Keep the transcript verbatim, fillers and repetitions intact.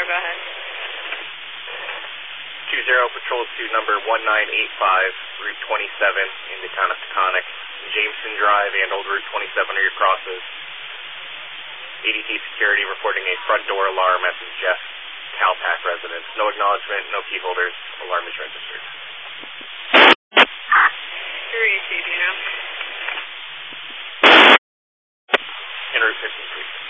go ahead. two zero, Patrol two, number one nine eight five, Route twenty-seven in the town of Taconic. Jameson Drive and Old Route twenty-seven are your crosses. A D T security reporting a front door alarm at the Jeff Calpac residence. No acknowledgement, no key holders. Alarm is registered. Who are you, do you know? En route fifteen, please.